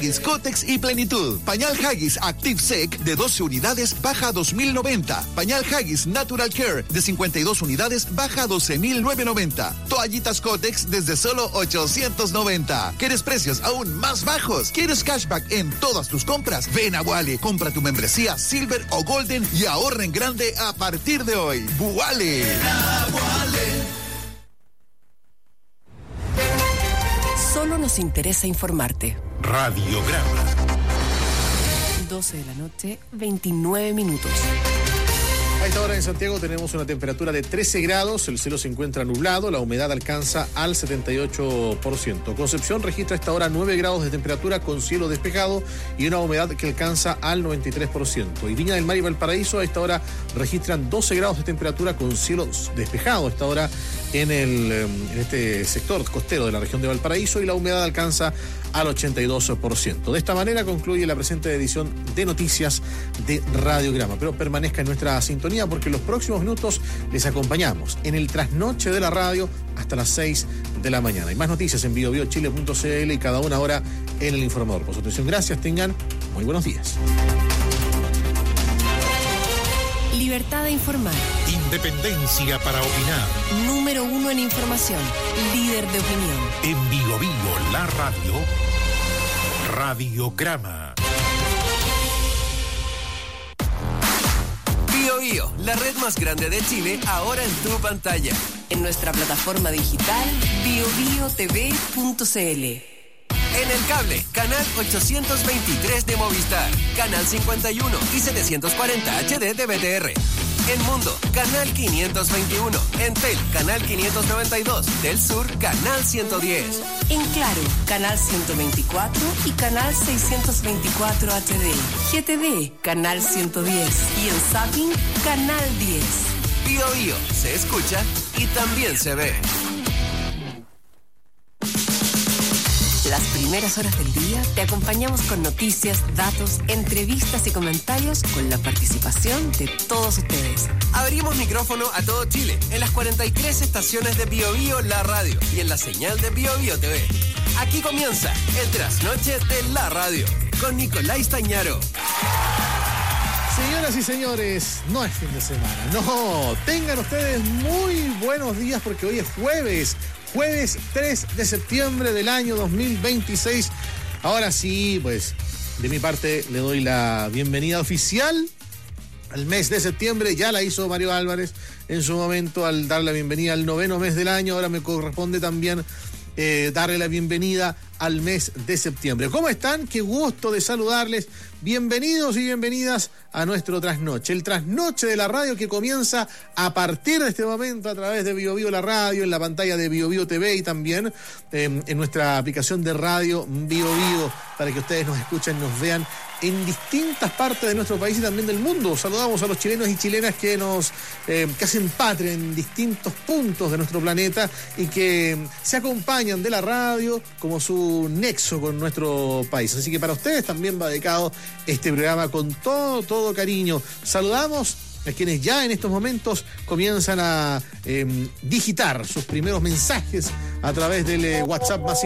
Cotex y Plenitud. Pañal Haggis Active Sec de 12 unidades baja a 2.090. Pañal Haggis Natural Care de 52 unidades baja a 12.990. Toallitas Cotex desde solo 890. ¿Quieres precios aún más bajos? ¿Quieres cashback en todas tus compras? Ven a Wale, compra tu membresía Silver o Golden y ahorra en grande a partir de hoy. ¡Wale! Solo nos interesa informarte. Radiograma. 12 de la noche, 29 minutos. A esta hora en Santiago tenemos una temperatura de 13 grados, el cielo se encuentra nublado, la humedad alcanza al 78%. Concepción registra a esta hora 9 grados de temperatura con cielo despejado y una humedad que alcanza al 93%. Y Viña del Mar y Valparaíso a esta hora registran 12 grados de temperatura con cielo despejado a esta hora en este sector costero de la región de Valparaíso y la humedad alcanza al 82%. De esta manera concluye la presente edición de Noticias de Radiograma. Pero permanezca en nuestra sintonía porque en los próximos minutos les acompañamos en el trasnoche de la radio hasta las 6 de la mañana. Hay más noticias en biobiochile.cl y cada una hora en El Informador. Por su atención, gracias, tengan muy buenos días. Libertad de informar. Independencia para opinar. Número 1 en información. Líder de opinión. En Bio Bio, la radio. Radiograma. Bio Bio, la red más grande de Chile, ahora en tu pantalla. En nuestra plataforma digital biobiotv.cl. En el cable, canal 823 de Movistar, canal 51 y 740 HD de BTR. En Mundo, canal 521. En Tel, canal 592. Del Sur, canal 110. En Claro, canal 124 y canal 624 HD. GTV, canal 110. Y en Zapping, canal 10. Bio Bio, se escucha y también se ve. Las primeras horas del día te acompañamos con noticias, datos, entrevistas y comentarios con la participación de todos ustedes. Abrimos micrófono a todo Chile en las 43 estaciones de Bio Bio, la radio y en la señal de Bio Bio TV. Aquí comienza el trasnoche de la radio con Nicolás Tañaro. Señoras y señores, no es fin de semana, no. Tengan ustedes muy buenos días porque hoy es jueves 3 de septiembre del año 2026. Ahora sí, pues, de mi parte le doy la bienvenida oficial al mes de septiembre. Ya la hizo Mario Álvarez en su momento al dar la bienvenida al 9º mes del año. Ahora me corresponde también darle la bienvenida al mes de septiembre. ¿Cómo están? Qué gusto de saludarles. Bienvenidos y bienvenidas a nuestro trasnoche. El trasnoche de la radio que comienza a partir de este momento a través de Bio Bio la radio, en la pantalla de Bio Bio TV y también en nuestra aplicación de radio Bio Bio para que ustedes nos escuchen, nos vean en distintas partes de nuestro país y también del mundo. Saludamos a los chilenos y chilenas que que hacen patria en distintos puntos de nuestro planeta y que se acompañan de la radio como su nexo con nuestro país. Así que para ustedes también va dedicado este programa con todo cariño. Saludamos a quienes ya en estos momentos comienzan a digitar sus primeros mensajes a través del WhatsApp más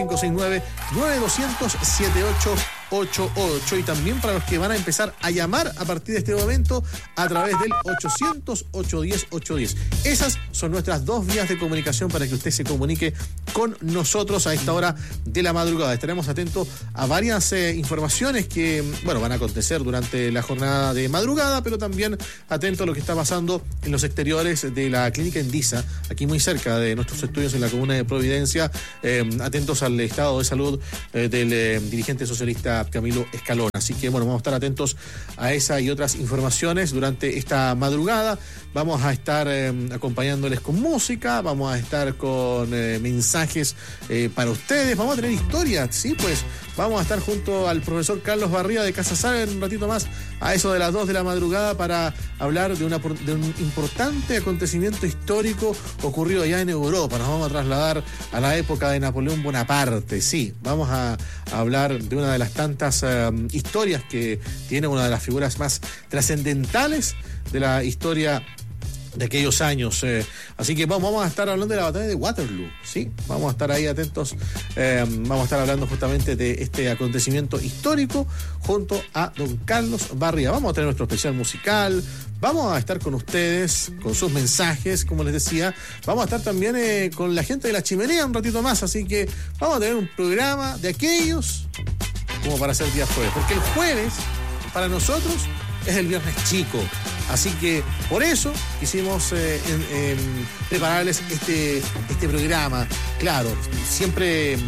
569-9200-7888 y también para los que van a empezar a llamar a partir de este momento a través del 800-810-810. Esas son nuestras dos vías de comunicación para que usted se comunique con nosotros a esta hora de la madrugada. Estaremos atentos a varias informaciones que, van a acontecer durante la jornada de madrugada, pero también atentos a lo que está pasando en los exteriores de la clínica Endisa, aquí muy cerca de nuestros estudios en la comuna de Providencia, atentos al estado de salud del dirigente socialista Camilo Escalona. Así que vamos a estar atentos a esa y otras informaciones durante esta madrugada. Vamos a estar acompañándoles con música, vamos a estar con mensajes para ustedes, vamos a tener historias, sí, pues vamos a estar junto al profesor Carlos Barría de Casa Saga en un ratito más a eso de las 2 de la madrugada para hablar de un importante acontecimiento histórico ocurrido allá en Europa. Nos vamos a trasladar a la época de Napoleón Bonaparte, sí, vamos a hablar de una de las tantas historias que tiene una de las figuras más trascendentales de la historia de aquellos años. Así que vamos a estar hablando de la batalla de Waterloo, ¿sí? Vamos a estar ahí atentos. Vamos a estar hablando justamente de este acontecimiento histórico junto a don Carlos Barría. Vamos a tener nuestro especial musical. Vamos a estar con ustedes, con sus mensajes, como les decía. Vamos a estar también con la gente de La Chimenea un ratito más. Así que vamos a tener un programa de aquellos como para hacer día jueves. Porque el jueves, para nosotros, es el viernes chico. Así que por eso quisimos prepararles este programa. Claro, siempre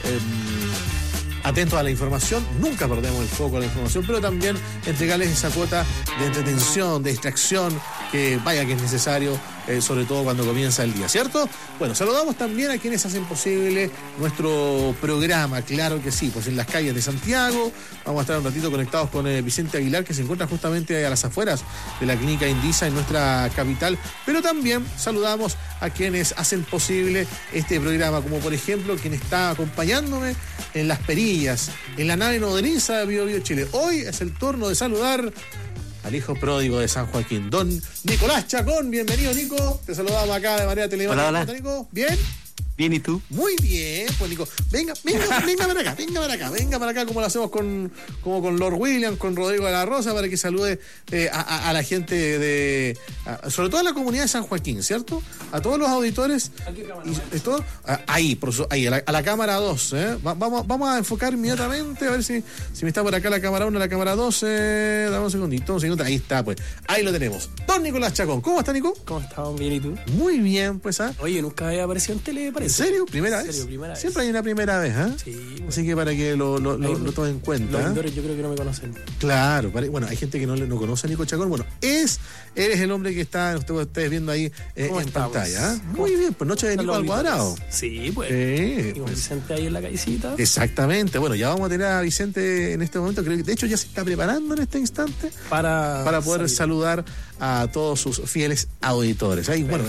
atentos a la información, nunca perdemos el foco a la información, pero también entregarles esa cuota de entretención, de distracción, que vaya que es necesario, sobre todo cuando comienza el día, ¿cierto? Bueno, saludamos también a quienes hacen posible nuestro programa, claro que sí, pues en las calles de Santiago, vamos a estar un ratito conectados con Vicente Aguilar, que se encuentra justamente a las afueras de la Clínica Indisa en nuestra capital, pero también saludamos a quienes hacen posible este programa, como por ejemplo quien está acompañándome en Las Perillas, en la nave nodriza de Bio Bio Chile. Hoy es el turno de saludar al hijo pródigo de San Joaquín, don Nicolás Chacón. Bienvenido, Nico. Te saludamos acá de manera telemática. Hola. ¿Está, Nico? ¿Bien? Bien, ¿y tú? Muy bien, pues Nico, venga para acá, como lo hacemos con Lord William, con Rodrigo de la Rosa, para que salude a la gente sobre todo a la comunidad de San Joaquín, ¿cierto? A todos los auditores. Ahí, a la cámara 2, vamos a enfocar inmediatamente, a ver si me está por acá la cámara 1, la cámara 2, dame un segundito, ahí está, pues, ahí lo tenemos. Don Nicolás Chacón, ¿cómo está, Nico? ¿Cómo estás? Bien, ¿y tú? Muy bien, pues, Oye, nunca había aparecido en tele, parece. ¿En serio? ¿Primera vez? Primera vez. Siempre hay una primera vez, ¿eh? Sí. Bueno. Así que para que lo tomen en cuenta. Los vendedores yo creo que no me conocen. Claro, bueno, hay gente que no conoce a Nico Chacón. Bueno, eres el hombre que está, ustedes viendo ahí en pantalla. Muy bien, pues Noche de Nico al Cuadrado. Sí, pues. Sí, y con pues. Vicente ahí en la callecita. Exactamente. Bueno, ya vamos a tener a Vicente en este momento. Creo que de hecho ya se está preparando en este instante para poder saludar a todos sus fieles auditores. Ahí, bueno,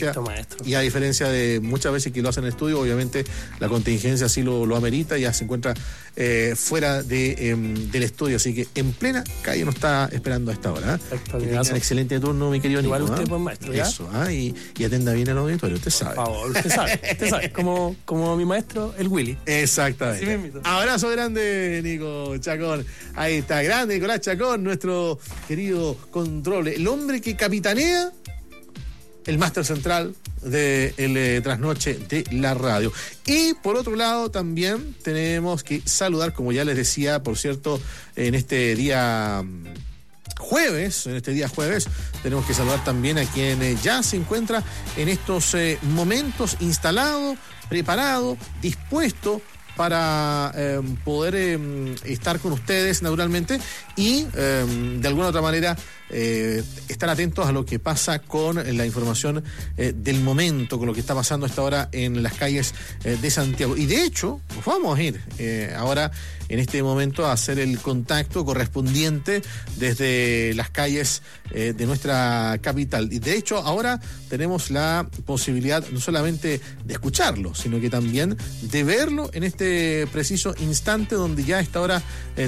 a diferencia de muchas veces que lo hacen en estudio, obviamente la contingencia así lo amerita, ya se encuentra fuera del estudio, así que en plena calle nos está esperando a esta hora. Que tenga un excelente turno, mi querido Nico. Igual usted, buen maestro, ¿ya? Eso, y atenda bien al auditorio, usted sabe. Por favor, usted sabe, como mi maestro, el Willy. Exactamente. Abrazo grande, Nico Chacón. Ahí está, grande Nicolás Chacón, nuestro querido control, el hombre que capitanea el máster central del trasnoche de la radio. Y por otro lado también tenemos que saludar, como ya les decía, por cierto, en este día jueves, tenemos que saludar también a quien ya se encuentra en estos momentos instalado, preparado, dispuesto para poder estar con ustedes naturalmente y de alguna otra manera estar atentos a lo que pasa con la información del momento, con lo que está pasando a esta hora en las calles de Santiago. Y de hecho, nos vamos a ir ahora en este momento a hacer el contacto correspondiente desde las calles de nuestra capital. Y de hecho, ahora tenemos la posibilidad no solamente de escucharlo, sino que también de verlo en este preciso instante donde ya a esta hora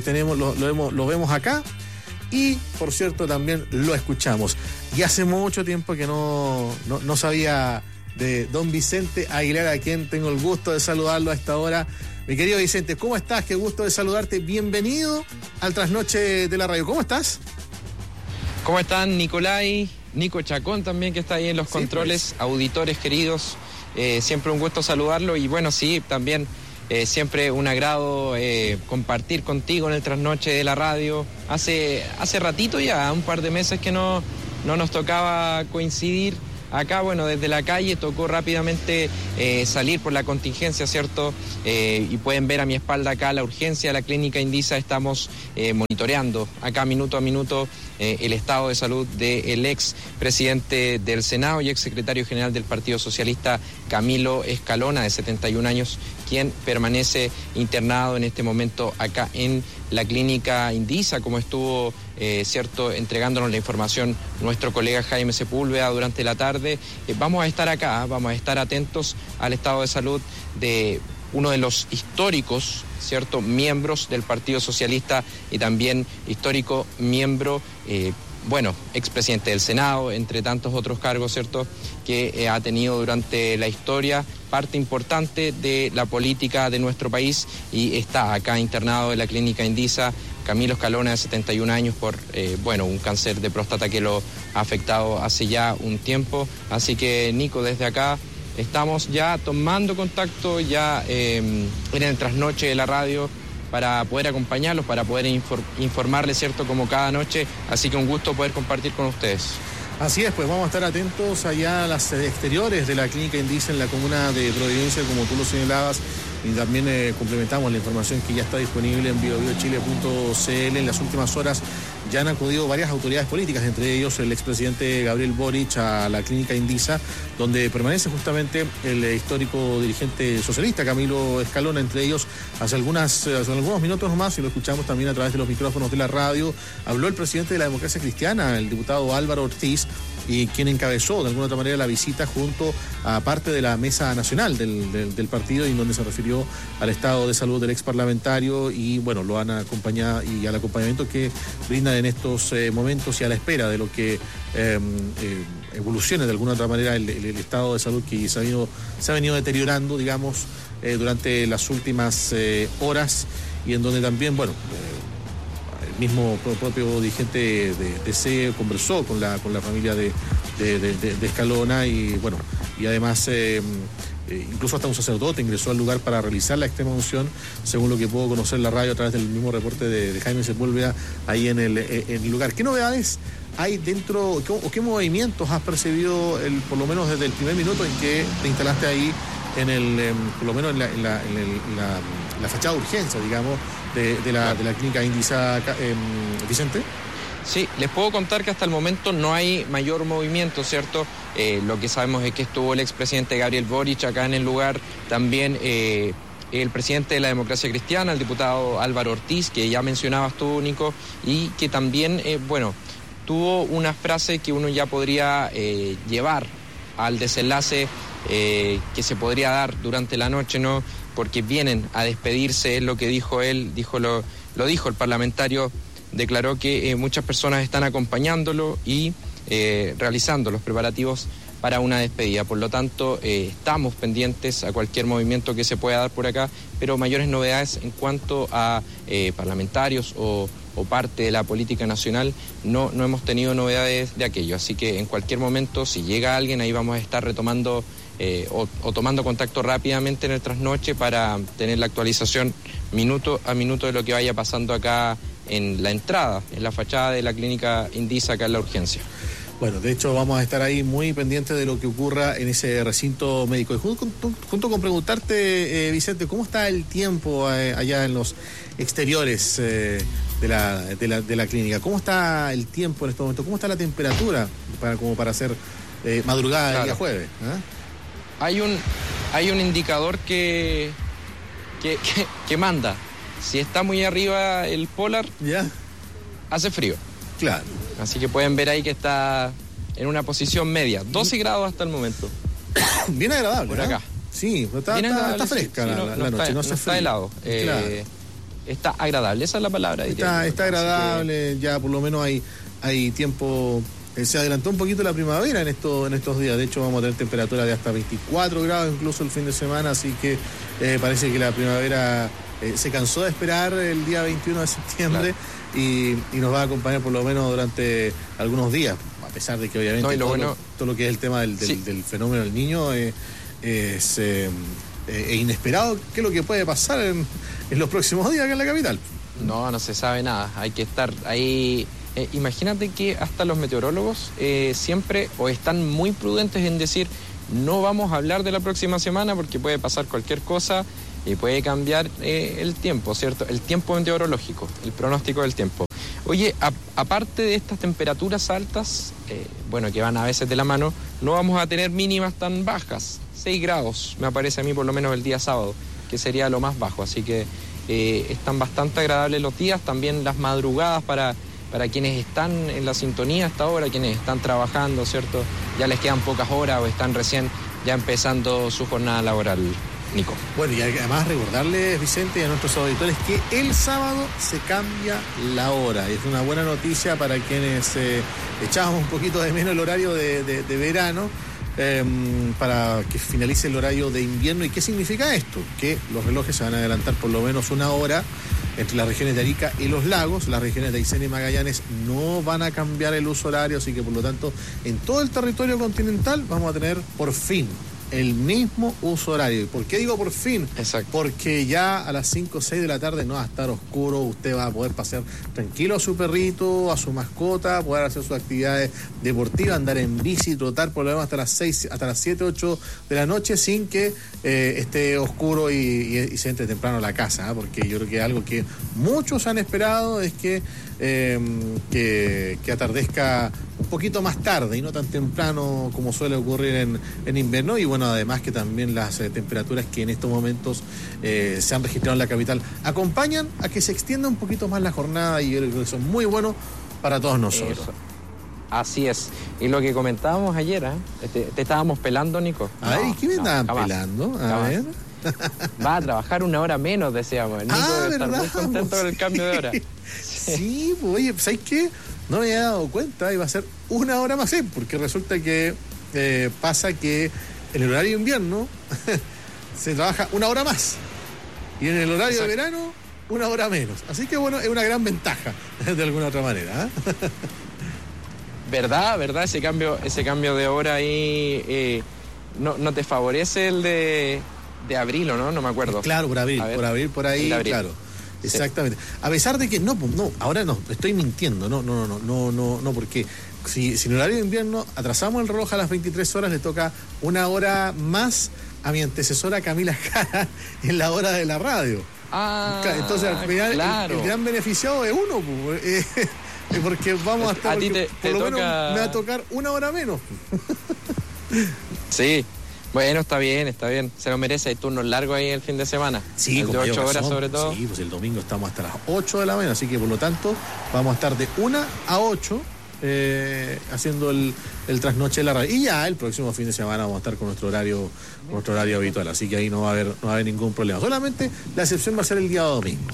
lo vemos acá. Y, por cierto, también lo escuchamos. Y hace mucho tiempo que no sabía de don Vicente Aguilar, a quien tengo el gusto de saludarlo a esta hora. Mi querido Vicente, ¿cómo estás? Qué gusto de saludarte. Bienvenido al Trasnoche de la Radio. ¿Cómo estás? ¿Cómo están, Nicolai? Nico Chacón también, que está ahí en los controles. Pues. Auditores queridos, siempre un gusto saludarlo. Y bueno, sí, también... siempre un agrado compartir contigo en el Trasnoche de la Radio. Hace ratito ya, un par de meses que no nos tocaba coincidir acá. Bueno, desde la calle tocó rápidamente salir por la contingencia, ¿cierto? Y pueden ver a mi espalda acá la urgencia de la Clínica Indisa. Estamos monitoreando acá minuto a minuto el estado de salud del ex presidente del Senado y ex secretario general del Partido Socialista, Camilo Escalona, de 71 años, quien permanece internado en este momento acá en la Clínica Indisa, como estuvo cierto, entregándonos la información nuestro colega Jaime Sepúlveda durante la tarde. Vamos a estar acá, vamos a estar atentos al estado de salud de uno de los históricos, cierto, miembros del Partido Socialista y también histórico miembro expresidente del Senado, entre tantos otros cargos, ¿cierto?, que ha tenido durante la historia, parte importante de la política de nuestro país, y está acá internado en la clínica Indisa Camilo Escalona, de 71 años, por un cáncer de próstata que lo ha afectado hace ya un tiempo. Así que, Nico, desde acá estamos ya tomando contacto ya en el trasnoche de la radio para poder acompañarlos, para poder informarles, ¿cierto?, como cada noche. Así que un gusto poder compartir con ustedes. Así es, pues vamos a estar atentos allá a las exteriores de la clínica Indisa en la comuna de Providencia, como tú lo señalabas, y también complementamos la información que ya está disponible en biobiochile.cl. En las últimas horas ya han acudido varias autoridades políticas, entre ellos el expresidente Gabriel Boric, a la clínica Indisa, donde permanece justamente el histórico dirigente socialista Camilo Escalona. Entre ellos, hace algunos minutos nomás, y lo escuchamos también a través de los micrófonos de la radio, habló el presidente de la Democracia Cristiana, el diputado Álvaro Ortiz, y quien encabezó de alguna otra manera la visita junto a parte de la mesa nacional del partido, y en donde se refirió al estado de salud del ex parlamentario, y lo han acompañado, y al acompañamiento que brindan en estos momentos, y a la espera de lo que evolucione de alguna otra manera el estado de salud que se ha venido deteriorando, digamos, durante las últimas horas, y en donde también, el mismo propio dirigente de CE conversó con la familia de Escalona, y además incluso hasta un sacerdote ingresó al lugar para realizar la extrema unción, según lo que puedo conocer en la radio a través del mismo reporte de Jaime Sepúlveda ahí en el lugar. ¿Qué novedades hay dentro, o qué movimientos has percibido, por lo menos desde el primer minuto en que te instalaste ahí, por lo menos en la fachada de urgencia, digamos, de la clínica Indisa, Vicente? Sí, les puedo contar que hasta el momento no hay mayor movimiento, ¿cierto? Lo que sabemos es que estuvo el expresidente Gabriel Boric acá en el lugar, también el presidente de la Democracia Cristiana, el diputado Álvaro Ortiz, que ya mencionabas tú, Nico, y que también, tuvo una frase que uno ya podría llevar al desenlace que se podría dar durante la noche, ¿no? Porque vienen a despedirse, es lo que dijo él, lo dijo el parlamentario, declaró que muchas personas están acompañándolo y realizando los preparativos para una despedida. Por lo tanto, estamos pendientes a cualquier movimiento que se pueda dar por acá, pero mayores novedades en cuanto a parlamentarios o parte de la política nacional, no hemos tenido novedades de aquello. Así que en cualquier momento, si llega alguien, ahí vamos a estar retomando o tomando contacto rápidamente en el trasnoche para tener la actualización minuto a minuto de lo que vaya pasando acá en la entrada, en la fachada de la clínica Indisa, acá en la urgencia. Bueno, de hecho vamos a estar ahí muy pendientes de lo que ocurra en ese recinto médico. Y junto con preguntarte, Vicente, ¿cómo está el tiempo allá en los exteriores de la clínica? ¿Cómo está el tiempo en este momento? ¿Cómo está la temperatura para hacer madrugada del día jueves? Hay un indicador que manda. Si está muy arriba el polar, ¿ya? Hace frío. Claro. Así que pueden ver ahí que está en una posición media. 12 grados hasta el momento. Bien agradable. Por acá. Sí, está fresca la noche. No está helado. Claro. Está agradable, esa es la palabra. Está agradable, ya por lo menos hay tiempo. Se adelantó un poquito la primavera en estos días. De hecho, vamos a tener temperatura de hasta 24 grados incluso el fin de semana. Así que parece que la primavera se cansó de esperar el día 21 de septiembre. Claro. Y nos va a acompañar por lo menos durante algunos días, a pesar de que obviamente todo lo que es el tema del fenómeno del Niño es inesperado. ¿Qué es lo que puede pasar en los próximos días acá en la capital? No se sabe nada, hay que estar ahí. Imagínate que hasta los meteorólogos siempre están muy prudentes en decir no vamos a hablar de la próxima semana porque puede pasar cualquier cosa y puede cambiar el tiempo, ¿cierto? El tiempo meteorológico, el pronóstico del tiempo. Oye, aparte de estas temperaturas altas, que van a veces de la mano, no vamos a tener mínimas tan bajas. 6 grados, me parece a mí por lo menos el día sábado, que sería lo más bajo. Así que están bastante agradables los días, también las madrugadas para quienes están en la sintonía hasta ahora, quienes están trabajando, ¿cierto? Ya les quedan pocas horas o están recién ya empezando su jornada laboral. Nico. Bueno, y además recordarles, Vicente, y a nuestros auditores que el sábado se cambia la hora. Es una buena noticia para quienes echábamos un poquito de menos el horario de verano, para que finalice el horario de invierno. ¿Y qué significa esto? Que los relojes se van a adelantar por lo menos una hora entre las regiones de Arica y los lagos. Las regiones de Aysén y Magallanes no van a cambiar el uso horario, así que por lo tanto en todo el territorio continental vamos a tener por fin el mismo uso horario. ¿Y por qué digo por fin? Exacto. Porque ya a las 5 o 6 de la tarde no va a estar oscuro, usted va a poder pasear tranquilo a su perrito, a su mascota, poder hacer sus actividades deportivas, andar en bici, trotar por lo menos hasta las 7, 8 de la noche sin que esté oscuro y se entre temprano a la casa, ¿eh? Porque yo creo que algo que muchos han esperado es que atardezca un poquito más tarde y no tan temprano como suele ocurrir en invierno. Y bueno, además que también las temperaturas que en estos momentos se han registrado en la capital acompañan a que se extienda un poquito más la jornada, y yo creo que eso es muy bueno para todos nosotros. Eso. Así es. Y lo que comentábamos ayer, te estábamos pelando, Nico. A ver, ¿y qué me estaban pelando? A ver. Va a trabajar una hora menos, decíamos. Nico debe estar muy contento con el cambio de hora. Sí, pues oye, ¿sabes qué? No me había dado cuenta, iba a ser una hora más, porque resulta que pasa que en el horario de invierno se trabaja una hora más y en el horario de verano una hora menos. Así que bueno, es una gran ventaja de alguna otra manera, ¿eh? ¿Verdad? Ese cambio de hora ahí no te favorece el de abril, ¿o no? No me acuerdo. Claro, por abril, por ahí, claro. Exactamente. Sí. A pesar de que no, ahora no, estoy mintiendo, no, porque si en el horario de invierno atrasamos el reloj a las 23 horas, le toca una hora más a mi antecesora Camila Jara en la hora de la radio. Entonces al final claro. el gran beneficiado es uno, porque vamos a estar, a ti por lo menos me va a tocar una hora menos. Sí. Bueno, está bien. Se lo merece. Hay turnos largos ahí el fin de semana. Sí, de 8 horas sobre todo. Sí, pues el domingo estamos hasta las 8 de la mañana, así que por lo tanto vamos a estar de 1 a 8 haciendo el trasnoche de la radio. Y ya el próximo fin de semana vamos a estar con nuestro horario habitual, así que ahí no va a haber ningún problema. Solamente la excepción va a ser el día domingo.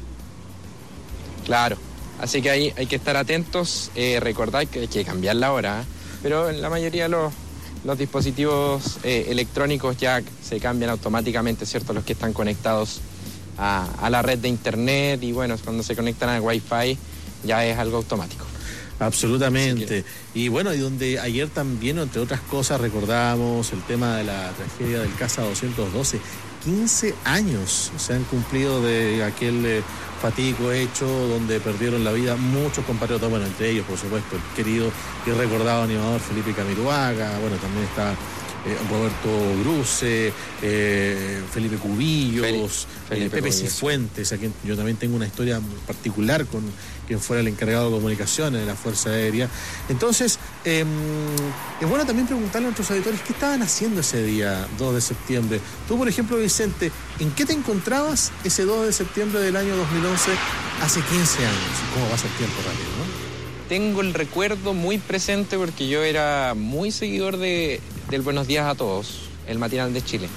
Claro, así que ahí hay que estar atentos, recordar que hay que cambiar la hora, pero en la mayoría de los dispositivos electrónicos ya se cambian automáticamente, ¿cierto? Los que están conectados a la red de internet, y bueno, cuando se conectan al Wi-Fi ya es algo automático. Absolutamente. Y bueno, y donde ayer también, entre otras cosas, recordábamos el tema de la tragedia del Casa 212. 15 años se han cumplido de aquel fatídico hecho donde perdieron la vida muchos compatriotas, bueno, entre ellos, por supuesto, el querido y recordado animador Felipe Camiroaga, bueno, también está Roberto Bruce, Felipe Cubillos, Pepe Cifuentes, a quien yo también tengo una historia particular con quien fuera el encargado de comunicaciones de la Fuerza Aérea. Entonces, es bueno también preguntarle a nuestros auditores qué estaban haciendo ese día 2 de septiembre. Tú, por ejemplo, Vicente, ¿en qué te encontrabas ese 2 de septiembre del año 2011 hace 15 años? ¿Cómo pasa el tiempo rápido, no? Tengo el recuerdo muy presente porque yo era muy seguidor del Buenos Días a Todos, el matinal de Chile.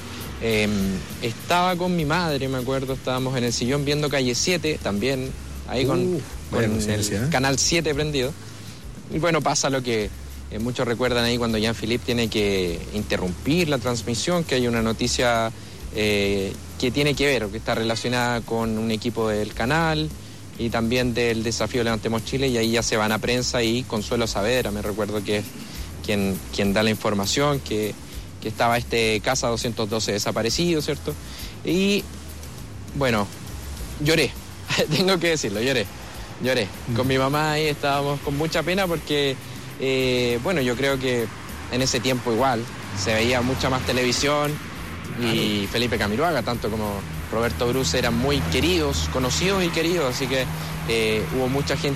Estaba con mi madre, me acuerdo, estábamos en el sillón viendo Calle 7, también ahí con el canal 7 prendido. Y bueno, pasa lo que muchos recuerdan ahí cuando Jean-Philippe tiene que interrumpir la transmisión, que hay una noticia que tiene que ver o que está relacionada con un equipo del canal y también del desafío Levantemos Chile, y ahí ya se van a prensa y Consuelo Saavedra, me recuerdo que es quien da la información, que estaba Casa 212 desaparecido, ¿cierto? Y bueno, lloré, tengo que decirlo, lloré. Con mi mamá ahí estábamos con mucha pena porque, bueno, yo creo que en ese tiempo igual se veía mucha más televisión y Felipe Camiroaga, tanto como Roberto Bruce, eran muy queridos, conocidos y queridos, así que hubo mucha gente